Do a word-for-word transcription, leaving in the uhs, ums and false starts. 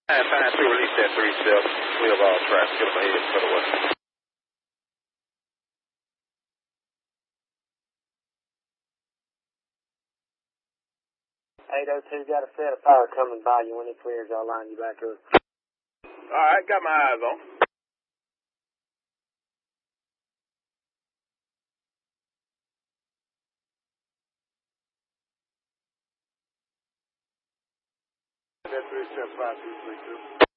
Five, five, two, release that three step. We have all traffic. Get them ahead, cut away. eight oh two, got a set of fire coming by you. When it clears, I'll line you back up. All right, got my eyes on. That three step five two three two.